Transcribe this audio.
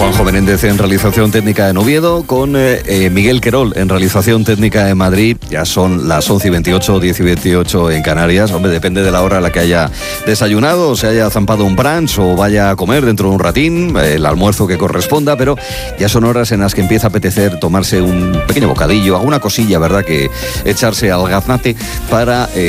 Juanjo Menéndez en realización técnica en Oviedo, con Miguel Querol en realización técnica en Madrid. Ya son las 11:28, 10:28 en Canarias. Hombre, depende de la hora a la que haya desayunado, o se haya zampado un brunch o vaya a comer dentro de un ratín, el almuerzo que corresponda, pero ya son horas en las que empieza a apetecer tomarse un pequeño bocadillo, alguna cosilla, ¿verdad?, que echarse al gaznate para